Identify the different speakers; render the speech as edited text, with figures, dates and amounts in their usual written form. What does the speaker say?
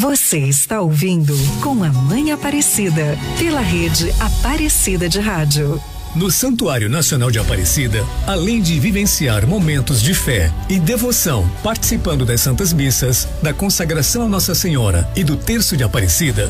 Speaker 1: Você está ouvindo Com a Mãe Aparecida, pela rede Aparecida de Rádio.
Speaker 2: No Santuário Nacional de Aparecida, além de vivenciar momentos de fé e devoção, participando das Santas Missas, da consagração a Nossa Senhora e do Terço de Aparecida,